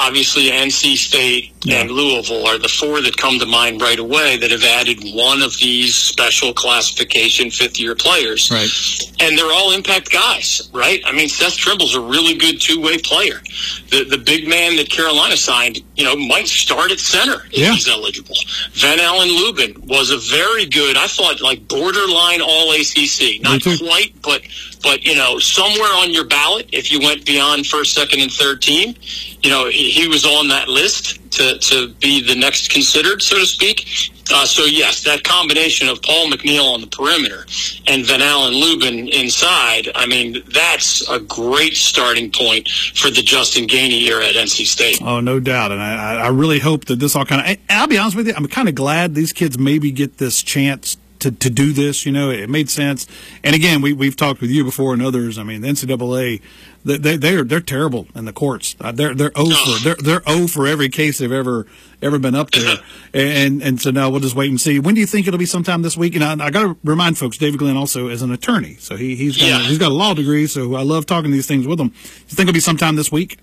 Obviously, NC State and Louisville are the four that come to mind right away that have added one of these special classification fifth-year players. Right. And they're all impact guys, right? I mean, Seth Trimble's a really good two-way player. The big man that Carolina signed, might start at center if he's eligible. Van Allen Lubin was a very good, I thought, like borderline all-ACC. Not quite, but somewhere on your ballot if you went beyond first, second, and third team. He was on that list to be the next considered, so to speak. So, yes, that combination of Paul McNeil on the perimeter and Van Allen Lubin inside, I mean, that's a great starting point for the Justin Gainey era at NC State. Oh, no doubt. And I really hope that this all I'll be honest with you, I'm kind of glad these kids maybe get this chance to do this. It made sense. And again, we've talked with you before and others. I mean, the NCAA, they're terrible in the courts. They're 0 for every case they've ever been up there. And so now we'll just wait and see. When do you think it'll be? Sometime this week? And I got to remind folks, David Glenn also is an attorney, so he's got a law degree. So I love talking these things with him. You think it'll be sometime this week?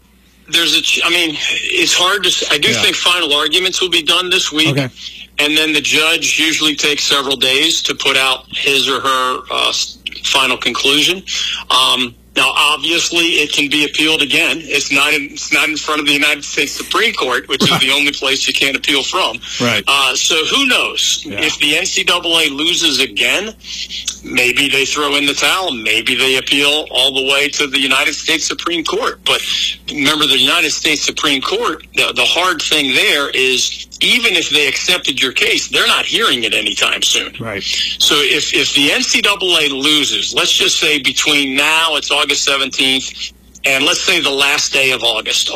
It's hard to. I do think final arguments will be done this week. Okay. And then the judge usually takes several days to put out his or her final conclusion. Now, obviously, it can be appealed again. It's not in front of the United States Supreme Court, which is the only place you can't appeal from. Right. So who knows? Yeah. If the NCAA loses again, maybe they throw in the towel. Maybe they appeal all the way to the United States Supreme Court. But remember, the United States Supreme Court, the hard thing there is, even if they accepted your case, they're not hearing it anytime soon. Right. So if the NCAA loses, let's just say between now, it's August 17th, and let's say the last day of August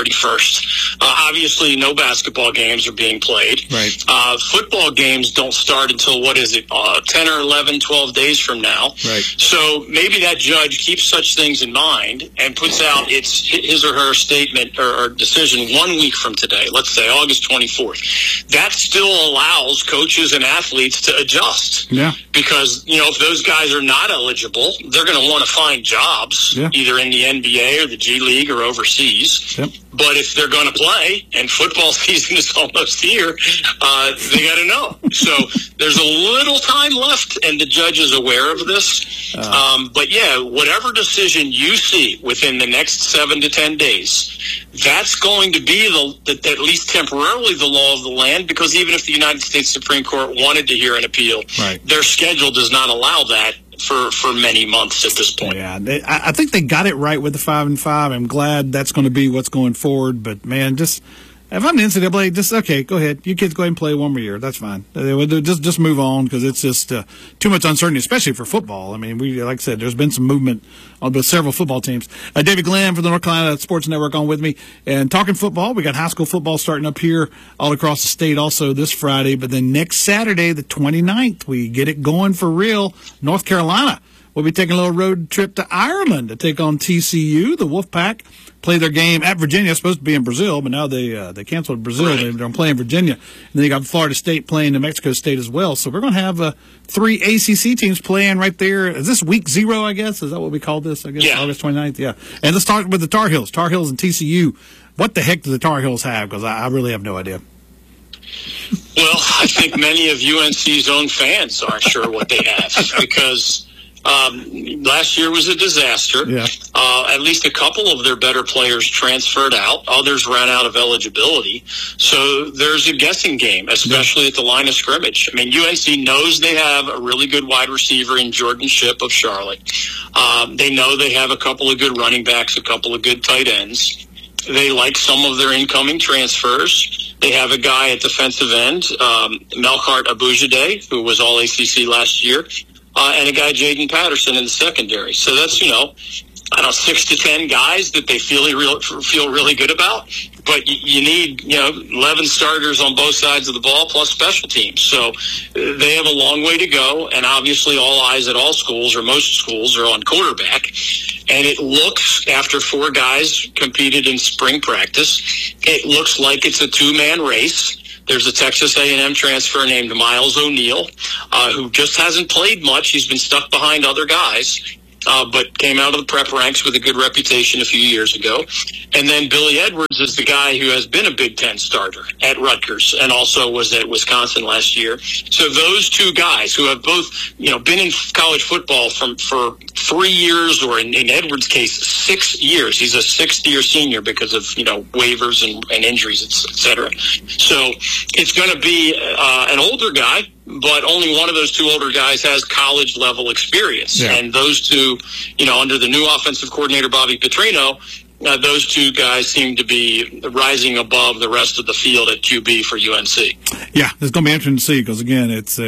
31st. Obviously, no basketball games are being played. Right. Football games don't start until, 10 or 11, 12 days from now. Right. So maybe that judge keeps such things in mind and puts out his or her statement or decision 1 week from today, let's say August 24th. That still allows coaches and athletes to adjust. Yeah. Because, if those guys are not eligible, they're going to want to find jobs, either in the NBA or the G League or overseas. Yep. But if they're going to play, and football season is almost here, they got to know. So there's a little time left, and the judge is aware of this. But, whatever decision you see within the next 7 to 10 days, that's going to be, at least temporarily, the law of the land, because even if the United States Supreme Court wanted to hear an appeal, their schedule does not allow that for many months at this point. Yeah, I think they got it right with the 5-5. I'm glad that's going to be what's going forward. But, man, if I'm the NCAA, okay, go ahead. You kids go ahead and play one more year. That's fine. Just move on, because it's just too much uncertainty, especially for football. I mean, like I said, there's been some movement on several football teams. David Glenn from the North Carolina Sports Network on with me. And talking football, we got high school football starting up here all across the state also this Friday. But then next Saturday, the 29th, we get it going for real. North Carolina. We'll be taking a little road trip to Ireland to take on TCU. The Wolfpack play their game at Virginia. It's supposed to be in Brazil, but now they canceled Brazil. Right. They're playing Virginia. And then you got Florida State playing New Mexico State as well. So we're going to have 3 ACC teams playing right there. Is this week 0, I guess? Is that what we call this, I guess? Yeah. August 29th? Yeah. And let's start with the Tar Heels. Tar Heels and TCU. What the heck do the Tar Heels have? Because I really have no idea. Well, I think many of UNC's own fans aren't sure what they have, because last year was a disaster. Yeah. At least a couple of their better players transferred out. Others ran out of eligibility. So there's a guessing game, especially at the line of scrimmage. I mean, UNC knows they have a really good wide receiver in Jordan Shipp of Charlotte. They know they have a couple of good running backs, a couple of good tight ends. They like some of their incoming transfers. They have a guy at defensive end, Melchart Abujade, who was all ACC last year. And a guy, Jaden Patterson, in the secondary. So that's, 6 to 10 guys that they feel really good about. But you need, 11 starters on both sides of the ball plus special teams. So they have a long way to go. And obviously all eyes at all schools, or most schools, are on quarterback. And it looks, after 4 guys competed in spring practice, it looks like it's a 2-man race. There's a Texas A&M transfer named Miles O'Neill, who just hasn't played much. He's been stuck behind other guys. but came out of the prep ranks with a good reputation a few years ago. And then Billy Edwards is the guy who has been a Big Ten starter at Rutgers and also was at Wisconsin last year. So those two guys who have both, been in college football for 3 years, or in Edwards' case, 6 years. He's a sixth-year senior because of, waivers and injuries, et cetera. So it's going to be an older guy, but only one of those two older guys has college-level experience. Yeah. And those two, under the new offensive coordinator, Bobby Petrino, those two guys seem to be rising above the rest of the field at QB for UNC. Yeah, it's going to be interesting to see because, again, it's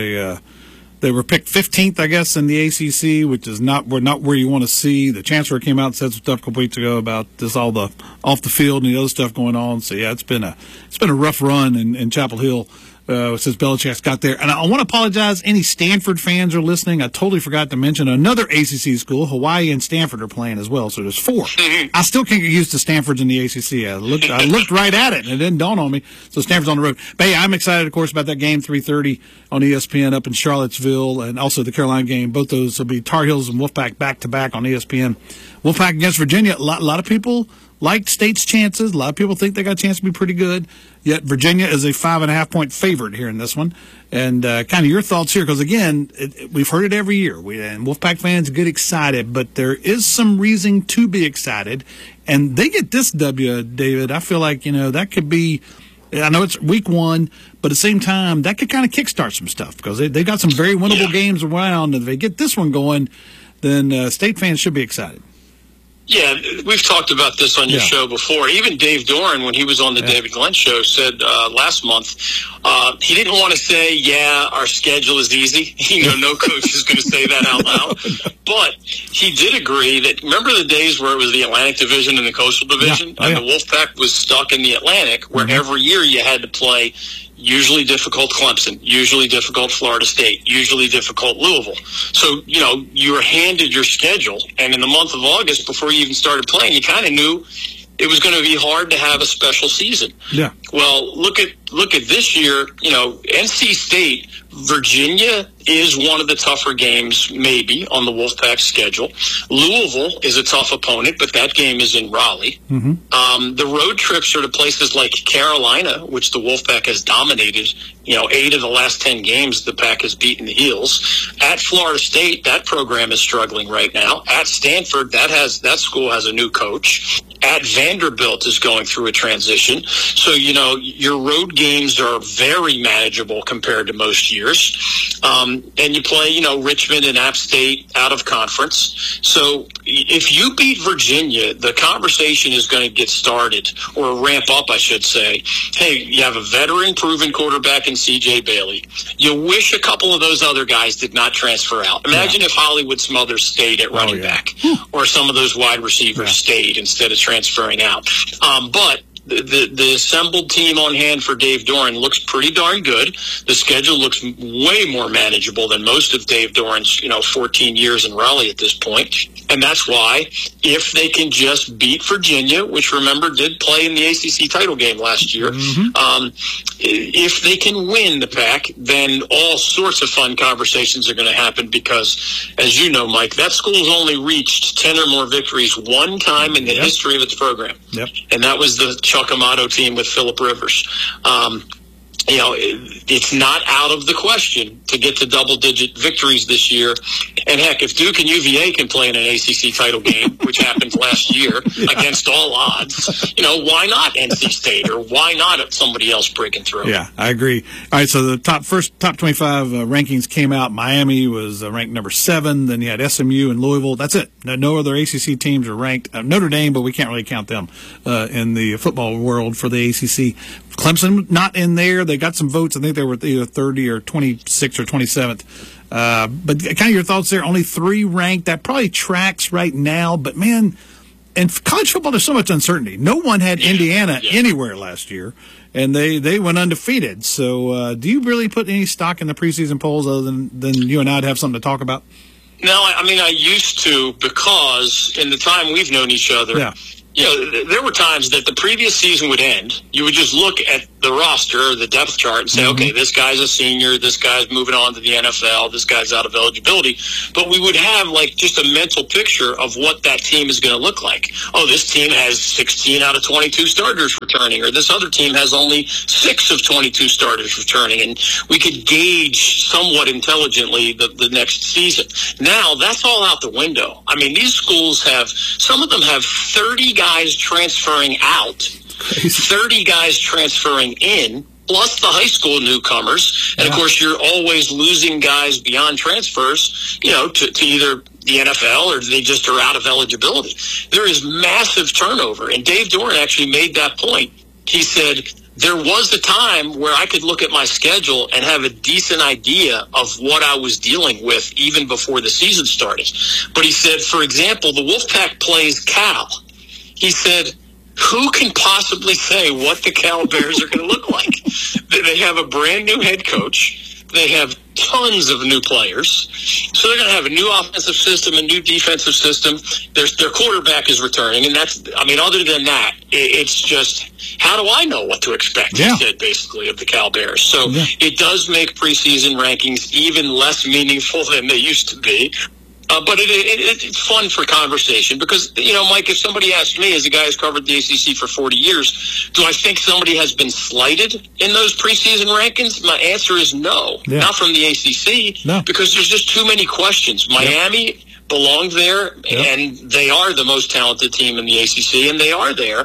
they were picked 15th, I guess, in the ACC, which is not where you want to see. The chancellor came out and said some stuff a couple weeks ago about this, all the off the field and the other stuff going on. So yeah, it's been a rough run in Chapel Hill since Belichick's got there. And I want to apologize. Any Stanford fans are listening. I totally forgot to mention another ACC school. Hawaii and Stanford are playing as well. So there's 4. I still can't get used to Stanford's in the ACC. I looked right at it and it didn't dawn on me. So Stanford's on the road. But hey, I'm excited, of course, about that game 3:30 on ESPN up in Charlottesville, and also the Carolina game. Both those will be Tar Heels and Wolfpack back to back on ESPN. Wolfpack against Virginia. A lot of people liked State's chances. A lot of people think they got a chance to be pretty good. Yet Virginia is a 5.5-point favorite here in this one. And kind of your thoughts here, because again, we've heard it every year. And Wolfpack fans get excited, but there is some reason to be excited. And they get this W, David. I feel like, that could be, I know it's week 1, but at the same time, that could kind of kickstart some stuff because they got some very winnable games around. And if they get this one going, then State fans should be excited. Yeah, we've talked about this on your show before. Even Dave Doran, when he was on the David Glenn show, said last month he didn't want to say, our schedule is easy. No coach is going to say that out loud. But he did agree that, remember the days where it was the Atlantic Division and the Coastal Division? And the Wolfpack was stuck in the Atlantic, where every year you had to play usually difficult Clemson, usually difficult Florida State, usually difficult Louisville. So, you were handed your schedule, and in the month of August, before you even started playing, you kind of knew it was going to be hard to have a special season. Yeah. Well, look at this year, NC State, Virginia is one of the tougher games maybe on the Wolfpack schedule. Louisville is a tough opponent, but that game is in Raleigh. Mm-hmm. The road trips are to places like Carolina, which the Wolfpack has dominated. 8 of the last 10 games the Pack has beaten the Heels. At Florida State, that program is struggling right now. At Stanford, that school has a new coach. At Vanderbilt is going through a transition. So, your road games are very manageable compared to most years. And you play, Richmond and App State out of conference. So if you beat Virginia, the conversation is going to get started, or ramp up, I should say. Hey, you have a veteran proven quarterback in C.J. Bailey. You wish a couple of those other guys did not transfer out. Imagine if Hollywood Smothers stayed at running back, or some of those wide receivers stayed instead of transferring out. But the assembled team on hand for Dave Doran looks pretty darn good. The schedule looks way more manageable than most of Dave Doran's, 14 years in Raleigh at this point. And that's why, if they can just beat Virginia, which, remember, did play in the ACC title game last year, if they can win the Pack, then all sorts of fun conversations are going to happen because, as you know, Mike, that school's only reached 10 or more victories one time in the history of its program. And that was the Chuck Amato team with Phillip Rivers. It's not out of the question to get to double-digit victories this year. And, heck, if Duke and UVA can play in an ACC title game, which happened last year against all odds, why not NC State, or why not somebody else breaking through? Yeah, I agree. All right, so the top 25 rankings came out. Miami was ranked number 7. Then you had SMU and Louisville. That's it. No other ACC teams are ranked. Notre Dame, but we can't really count them in the football world for the ACC. Clemson not in there. They got some votes. I think they were either 30 or 26 or 27th. But kind of your thoughts there. Only 3 ranked. That probably tracks right now. But, man, in college football, there's so much uncertainty. No one had Indiana anywhere last year, and they went undefeated. So do you really put any stock in the preseason polls other than you and I'd have something to talk about? No, I used to, because in the time we've known each other, there were times that the previous season would end. You would just look at the roster, the depth chart, and say, okay, this guy's a senior, this guy's moving on to the NFL, this guy's out of eligibility. But we would have like just a mental picture of what that team is going to look like. Oh, this team has 16 out of 22 starters returning, or this other team has only 6 of 22 starters returning. And we could gauge somewhat intelligently the next season. Now, that's all out the window. I mean, these schools some of them have 30 guys transferring out, 30 guys transferring in, plus the high school newcomers. And, of course, you're always losing guys beyond transfers, to either the NFL or they just are out of eligibility. There is massive turnover. And Dave Doran actually made that point. He said, there was a time where I could look at my schedule and have a decent idea of what I was dealing with even before the season started. But he said, for example, the Wolfpack plays Cal. He said, who can possibly say what the Cal Bears are going to look like? They have a brand new head coach. They have tons of new players. So they're going to have a new offensive system, a new defensive system. Their quarterback is returning. And other than that, it's just, how do I know what to expect, he said, basically, of the Cal Bears. So it does make preseason rankings even less meaningful than they used to be. But it's fun for conversation because, Mike, if somebody asked me, as a guy who's covered the ACC for 40 years, do I think somebody has been slighted in those preseason rankings? My answer is no. Not from the ACC, because there's just too many questions. Miami belonged there, and they are the most talented team in the ACC, and they are there.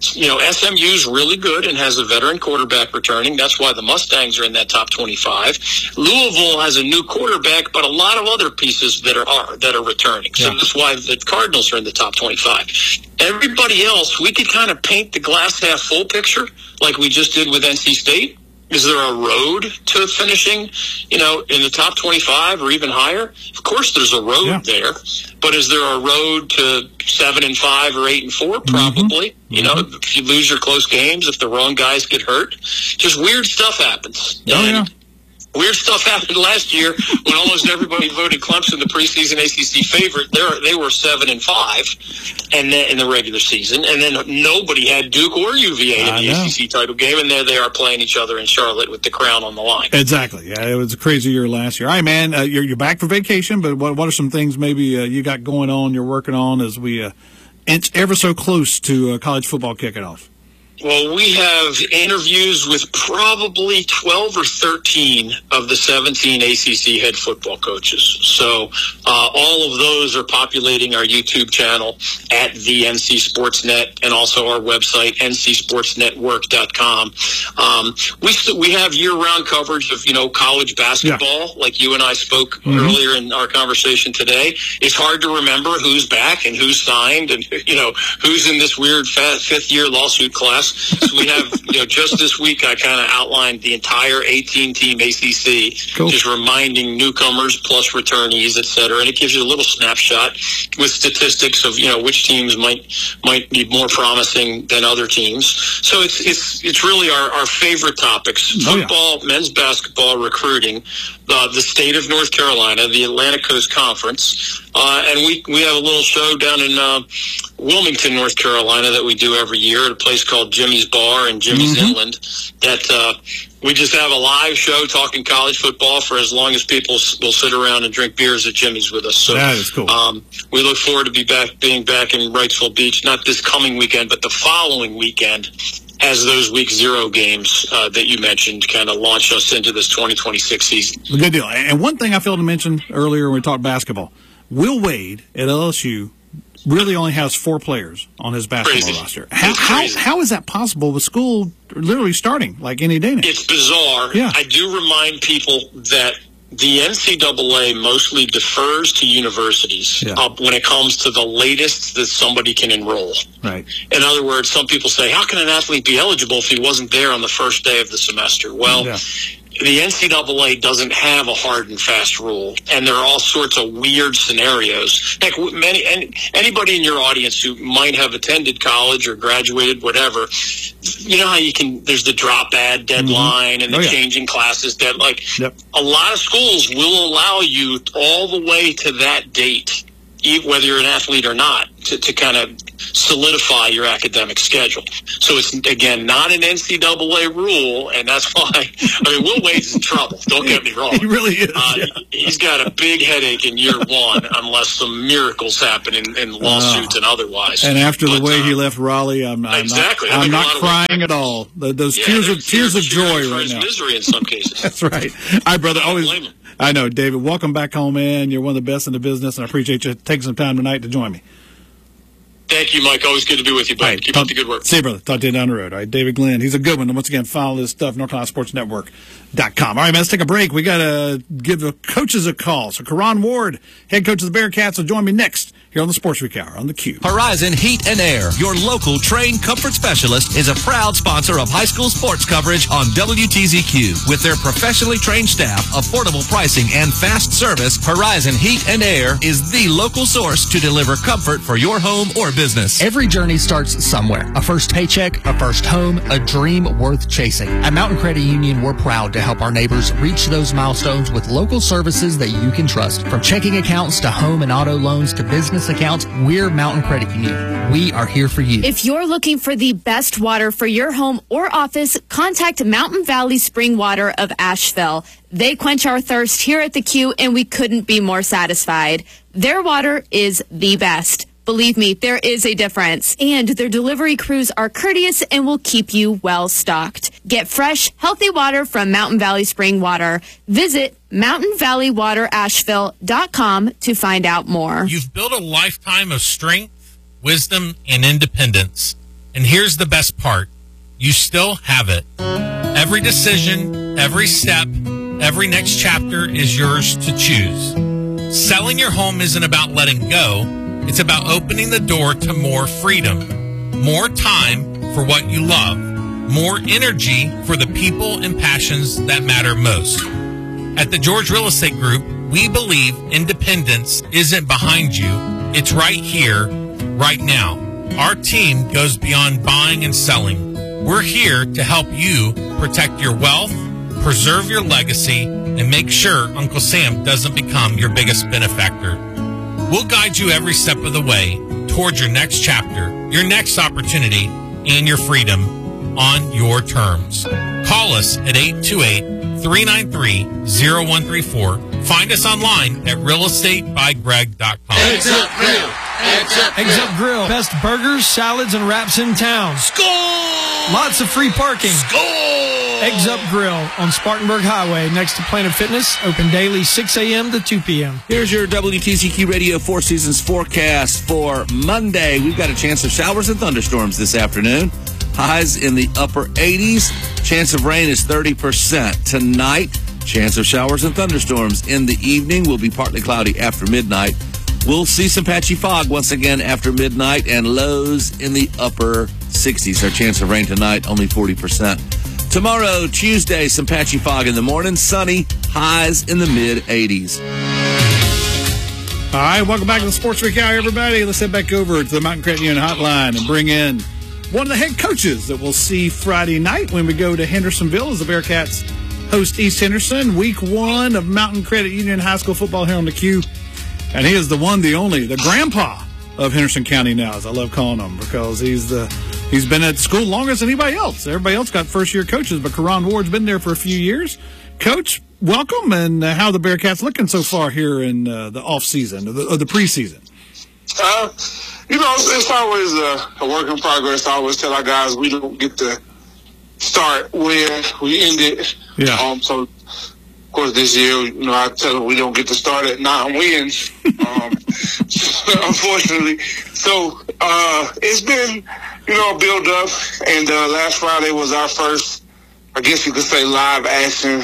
SMU's really good and has a veteran quarterback returning. That's why the Mustangs are in that top 25. Louisville has a new quarterback, but a lot of other pieces that are returning. So that's why the Cardinals are in the top 25. Everybody else, we could kind of paint the glass half full picture like we just did with NC State. Is there a road to finishing, in the top 25 or even higher? Of course there's a road there, but is there a road to 7-5 or 8-4? Probably. If you lose your close games, if the wrong guys get hurt, just weird stuff happens. Weird stuff happened last year when almost everybody voted Clemson the preseason ACC favorite. They were 7-5, and then in the regular season, and then nobody had Duke or UVA in the ACC title game, and there they are playing each other in Charlotte with the crown on the line. Exactly. Yeah, it was a crazy year last year. All right, man, you're back for vacation, but what are some things maybe you got going on? You're working on as we inch ever so close to college football kicking off. Well, we have interviews with probably 12 or 13 of the 17 ACC head football coaches. So all of those are populating our YouTube channel at the NC Sportsnet and also our website, ncsportsnetwork.com. We have year-round coverage of, college basketball, like you and I spoke earlier in our conversation today. It's hard to remember who's back and who's signed and, who's in this weird fifth-year lawsuit class. So we have, just this week I kind of outlined the entire 18-team ACC, just reminding newcomers plus returnees, et cetera. And it gives you a little snapshot with statistics of, which teams might be more promising than other teams. So it's really our favorite topics: football, men's basketball, recruiting, the state of North Carolina, the Atlantic Coast Conference, and we have a little show down in Wilmington, North Carolina, that we do every year at a place called Jimmy's Bar in Jimmy's Inland, that we just have a live show talking college football for as long as people will sit around and drink beers at Jimmy's with us. So that is cool. We look forward to being back in Wrightsville Beach, not this coming weekend, but the following weekend, as those week 0 games that you mentioned kind of launch us into this 2026 season. Good deal. And one thing I failed to mention earlier when we talked basketball, Will Wade at LSU really only has 4 players on his basketball roster. How is that possible with school literally starting like any day now? It's bizarre. Yeah. I do remind people that the NCAA mostly defers to universities when it comes to the latest that somebody can enroll. Right. In other words, some people say, how can an athlete be eligible if he wasn't there on the first day of the semester? Well, the NCAA doesn't have a hard and fast rule, and there are all sorts of weird scenarios. Heck, anybody in your audience who might have attended college or graduated, whatever, you know how there's the drop ad deadline and the changing classes deadline. A lot of schools will allow you all the way to that date, whether you're an athlete or not, to kind of solidify your academic schedule. So it's, again, not an NCAA rule, and that's why, Will Wade's in trouble. Don't get me wrong. He really is. He's got a big headache in year one unless some miracles happen in lawsuits and otherwise. And after the way he left Raleigh, I'm not crying at all. Those tears of joy right now. Misery in some cases. That's right. All right, brother. I know, David. Welcome back home, man. You're one of the best in the business, and I appreciate you taking some time tonight to join me. Thank you, Mike. Always good to be with you, buddy. Right, Keep up the good work. See you, brother. Talk to you down the road. All right, David Glenn. He's a good one. And once again, follow this stuff, NorthCarolinaSportsNetwork.com. All right, man, let's take a break. We got to give the coaches a call. So, Karan Ward, head coach of the Bearcats, will join me next here on the Sports Week Hour on theCUBE. Horizon Heat and Air, your local trained comfort specialist, is a proud sponsor of high school sports coverage on WTZQ. With their professionally trained staff, affordable pricing, and fast service, Horizon Heat and Air is the local source to deliver comfort for your home or business. Every journey starts somewhere. A first paycheck, a first home, a dream worth chasing. At Mountain Credit Union, we're proud to help our neighbors reach those milestones with local services that you can trust. From checking accounts to home and auto loans to business accounts, we're Mountain Credit Union. We are here for you. If you're looking for the best water for your home or office, contact Mountain Valley Spring Water of Asheville. They quench our thirst here at the Q, and we couldn't be more satisfied. Their water is the best. Believe me, there is a difference. And their delivery crews are courteous and will keep you well stocked. Get fresh, healthy water from Mountain Valley Spring Water. Visit mountainvalleywaterasheville.com to find out more. You've built a lifetime of strength, wisdom, and independence. And here's the best part. You still have it. Every decision, every step, every next chapter is yours to choose. Selling your home isn't about letting go. It's about opening the door to more freedom, more time for what you love, more energy for the people and passions that matter most. At the George Real Estate Group, we believe independence isn't behind you. It's right here, right now. Our team goes beyond buying and selling. We're here to help you protect your wealth, preserve your legacy, and make sure Uncle Sam doesn't become your biggest benefactor. We'll guide you every step of the way towards your next chapter, your next opportunity, and your freedom on your terms. Call us at 828-393-0134. Find us online at realestategygreg.com. Eggs Up Grill. Eggs Up Grill. Best burgers, salads, and wraps in town. Score! Lots of free parking. Score! Eggs Up Grill on Spartanburg Highway next to Planet Fitness. Open daily 6 a.m. to 2 p.m. Here's your WTZQ Radio Four Seasons forecast for Monday. We've got a chance of showers and thunderstorms this afternoon. Highs in the upper 80s. Chance of rain is 30%. Tonight, chance of showers and thunderstorms. In the evening, will be partly cloudy after midnight. We'll see some patchy fog once again after midnight, and lows in the upper 60s. Our chance of rain tonight, only 40%. Tomorrow, Tuesday, some patchy fog in the morning. Sunny, highs in the mid-80s. All right, welcome back to the Sports Week Hour, everybody. Let's head back over to the Mountain Credit Union Hotline and bring in one of the head coaches that we'll see Friday night when we go to Hendersonville as the Bearcats host East Henderson. Week 1 of Mountain Credit Union High School football here on the Q. And he is the one, the only, the grandpa of Henderson County now, as I love calling him, because he's been at school longer than anybody else. Everybody else got first-year coaches, but Karan Ward's been there for a few years. Coach, welcome, and how the Bearcats looking so far here in the off-season, or the preseason? It's always a work in progress. I always tell our guys we don't get to start where we ended. Yeah. So, of course, this year, I tell them we don't get to start at 9 wins, unfortunately. So, it's been, a build-up, and last Friday was our first, I guess you could say, live action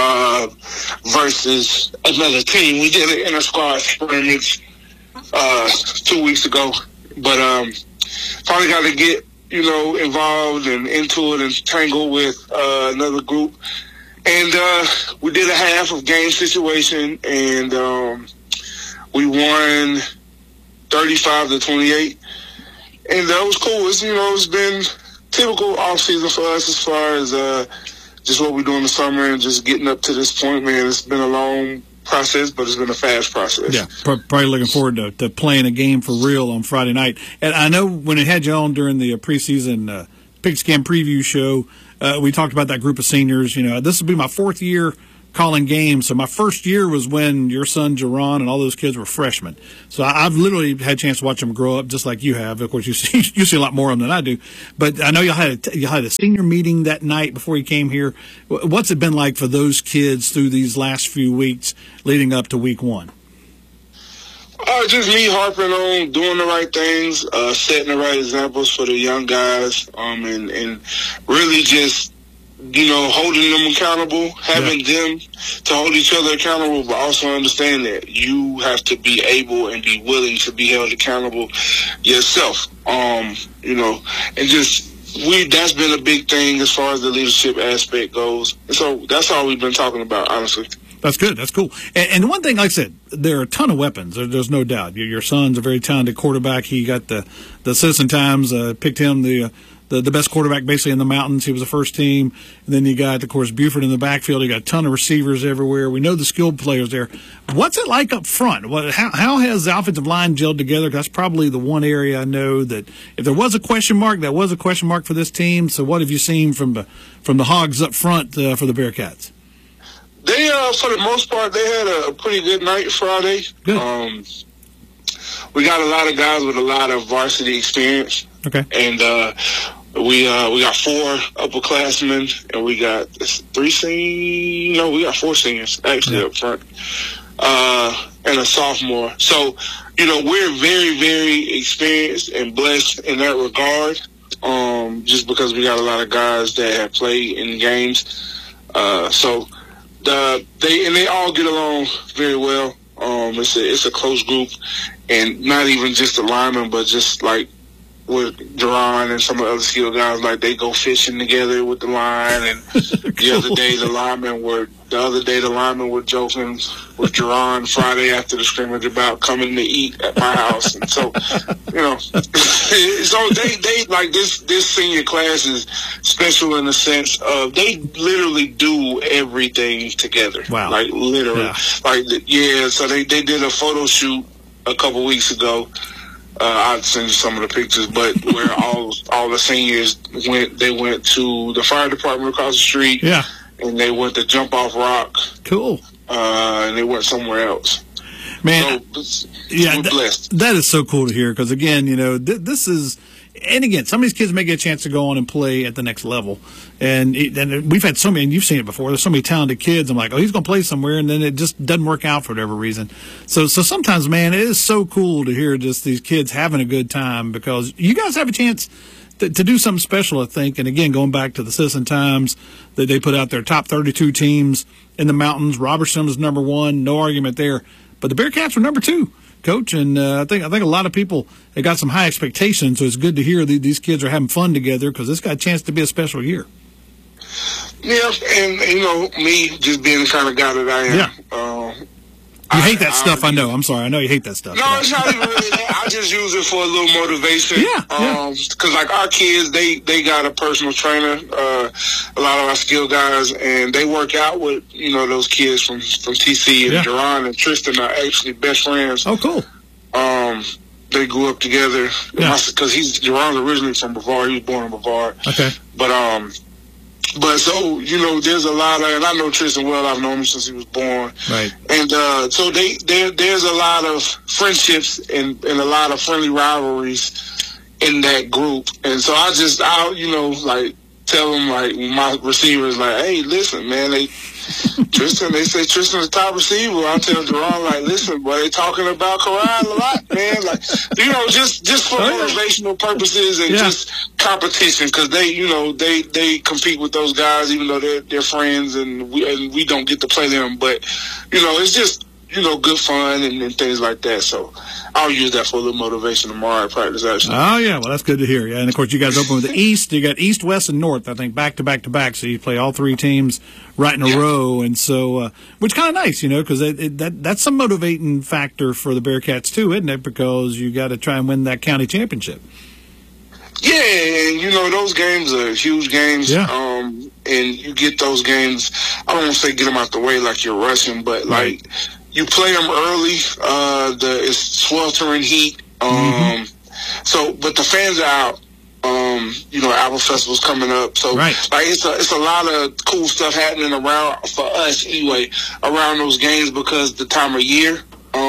versus another team. We did an inter-squad scrimmage 2 weeks ago, but finally got to get, involved and into it and tangle with another group. And we did a half of game situation, and we won 35-28. And that was cool. It's been typical off-season for us as far as just what we do in the summer and just getting up to this point, man. It's been a long process, but it's been a fast process. Yeah, probably looking forward to playing a game for real on Friday night. And I know when it had you on during the preseason Pigskin preview show, we talked about that group of seniors. You know, this will be my 4th year calling games. So my first year was when your son, Jerron, and all those kids were freshmen. So I've literally had a chance to watch them grow up just like you have. Of course, you see a lot more of them than I do. But I know you had a senior meeting that night before you came here. What's it been like for those kids through these last few weeks leading up to week 1? Just me harping on doing the right things, setting the right examples for the young guys, and really just, you know, holding them accountable, having them to hold each other accountable, but also understand that you have to be able and be willing to be held accountable yourself. You know, and just that's been a big thing as far as the leadership aspect goes. And so that's all we've been talking about, honestly. That's good. That's cool. And one thing, like I said, there are a ton of weapons. There's no doubt. Your son's a very talented quarterback. He got the Citizen Times picked him the best quarterback basically in the mountains. He was the first team. And then you got, of course, Buford in the backfield. You got a ton of receivers everywhere. We know the skilled players there. What's it like up front? How has the offensive line gelled together? That's probably the one area I know that if there was a question mark, that was a question mark for this team. So what have you seen from the Hogs up front for the Bearcats? They, for the most part, they had a pretty good night Friday. Good. We got a lot of guys with a lot of varsity experience. Okay. And we got 4 upperclassmen, and we got 4 seniors actually up front, and a sophomore. So, you know, we're very, very experienced and blessed in that regard. Just because we got a lot of guys that have played in games. They all get along very well. It's a close group, and not even just the linemen, but just like with Jerron and some of the other skilled guys, like they go fishing together with the line. And the other day the linemen were joking with Jerron Friday after the scrimmage about coming to eat at my house. And so, you know, so they like this senior class is special in the sense of they literally do everything together. Wow. Like literally. Yeah. So they did a photo shoot a couple weeks ago. I'll send you some of the pictures, but where all the seniors went to the fire department across the street. Yeah. And they went to Jump Off Rock. Cool. And they went somewhere else. Man, so, yeah, we're blessed. That is so cool to hear because, again, you know, this is – and, again, some of these kids may get a chance to go on and play at the next level. And we've had so many – and you've seen it before. There's so many talented kids. I'm like, oh, he's going to play somewhere, and then it just doesn't work out for whatever reason. So sometimes, man, it is so cool to hear just these kids having a good time because you guys have a chance to do something special, I think. And, again, going back to the Citizen Times, that they put out their top 32 teams in the mountains. Robertson was number 1, no argument there. But the Bearcats were number 2, Coach. And I think a lot of people have got some high expectations, so it's good to hear these kids are having fun together because this got a chance to be a special year. Yeah, and, you know, me just being the kind of guy that I am. Yeah. You hate that stuff, I know. I'm sorry. I know you hate that stuff. No, it's not even really that. I just use it for a little motivation. Yeah. Because, like, our kids, they got a personal trainer, a lot of our skilled guys, and they work out with, you know, those kids from TC. And Jerron and Tristan are actually best friends. Oh, cool. They grew up together. Because Jerron's originally from Brevard. He was born in Brevard. Okay. But so, you know, there's a lot of, and I know Tristan well, I've known him since he was born. Right. And so there's a lot of friendships and a lot of friendly rivalries in that group. And so I'll you know, like, tell them, like, my receivers, like, hey, listen, man, they say Tristan's the top receiver. I'll tell Jerron, like, listen, boy, they talking about Karan a lot, man. Like, you know, just for motivational purposes and just competition, because they compete with those guys, even though they're friends, and we don't get to play them. But, you know, it's just, you know, good fun and things like that. So I'll use that for a little motivation tomorrow at practice, actually. Oh, yeah. Well, that's good to hear. Yeah. And, of course, you guys open with the East. You got East, West, and North, I think, back to back to back. So you play all 3 teams right in a row. And so, which kind of nice, you know, because that's some motivating factor for the Bearcats, too, isn't it? Because you got to try and win that county championship. Yeah, and, you know, those games are huge games. Yeah. And you get those games, I don't want to say get them out the way like you're rushing, but, like, you play them early. It's sweltering heat. So, but the fans are out. Apple Festival's coming up. So, right. It's a lot of cool stuff happening around, for us anyway, around those games because the time of year.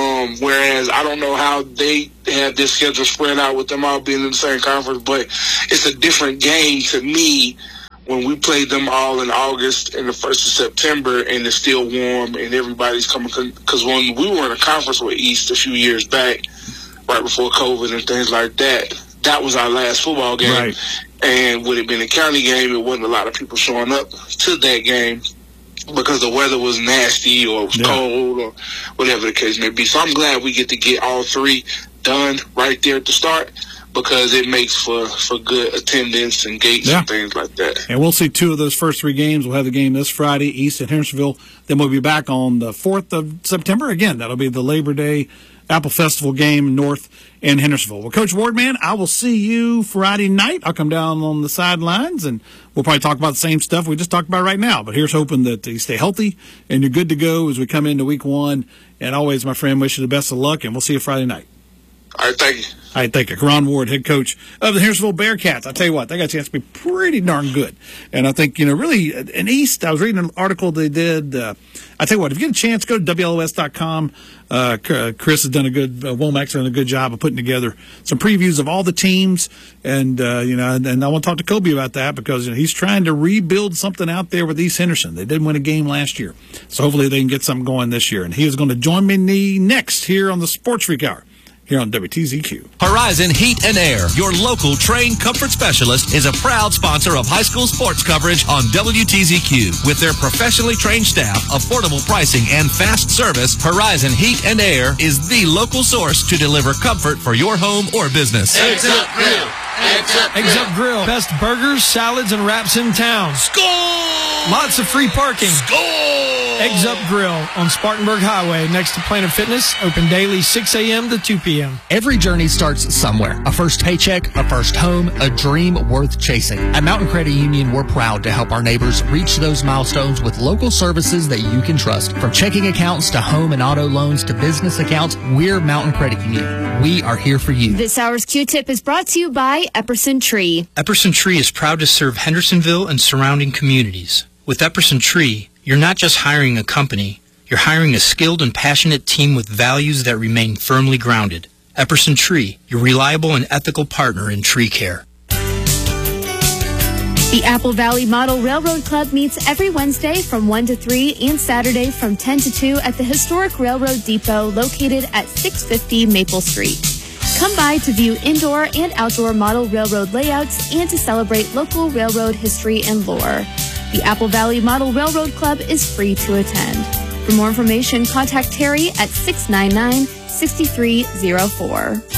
Whereas I don't know how they have this schedule spread out with them all being in the same conference, but it's a different game to me when we played them all in August and the 1st of September and it's still warm and everybody's coming. Because when we were in a conference with East a few years back, right before COVID and things like that, that was our last football game. Right. And with it being a county game, it wasn't a lot of people showing up to that game because the weather was nasty or it was cold or whatever the case may be. So I'm glad we get to get all three done right there at the start because it makes for good attendance and gates and things like that. And we'll see 2 of those first 3 games. We'll have the game this Friday, East at Hendersonville. Then we'll be back on the 4th of September. Again, that'll be the Labor Day Apple Festival game, North and Hendersonville. Well, Coach Wardman, I will see you Friday night. I'll come down on the sidelines, and we'll probably talk about the same stuff we just talked about right now. But here's hoping that you stay healthy and you're good to go as we come into week 1. And always, my friend, wish you the best of luck, and we'll see you Friday night. All right, thank you. All right, thank you. Karan Ward, head coach of the Hendersonville Bearcats. I tell you what, they got a chance to be pretty darn good. And I think, really, in East, I was reading an article they did. I tell you what, if you get a chance, go to WLOS.com. Chris has done Womack's done a good job of putting together some previews of all the teams. And, and I want to talk to Kobe about that because he's trying to rebuild something out there with East Henderson. They didn't win a game last year. So hopefully they can get something going this year. And he is going to join me next here on the Sports Freak Hour. Here on WTZQ. Horizon Heat and Air, your local trained comfort specialist, is a proud sponsor of high school sports coverage on WTZQ. With their professionally trained staff, affordable pricing, and fast service, Horizon Heat and Air is the local source to deliver comfort for your home or business. Eggs Up Grill. Eggs Up Grill. Best burgers, salads, and wraps in town. Score! Lots of free parking. Score! Eggs Up Grill on Spartanburg Highway next to Planet Fitness. Open daily 6 a.m. to 2 p.m. Every journey starts somewhere. A first paycheck, a first home, a dream worth chasing. At Mountain Credit Union, we're proud to help our neighbors reach those milestones with local services that you can trust. From checking accounts to home and auto loans to business accounts, we're Mountain Credit Union. We are here for you. This hour's Q-Tip is brought to you by Epperson Tree. Epperson Tree is proud to serve Hendersonville and surrounding communities. With Epperson Tree, you're not just hiring a company, you're hiring a skilled and passionate team with values that remain firmly grounded. Epperson Tree, your reliable and ethical partner in tree care. The Apple Valley Model Railroad Club meets every Wednesday from 1 to 3 and Saturday from 10 to 2 at the historic Railroad Depot located at 650 Maple Street. Come by to view indoor and outdoor model railroad layouts and to celebrate local railroad history and lore. The Apple Valley Model Railroad Club is free to attend. For more information, contact Terry at 699-6304.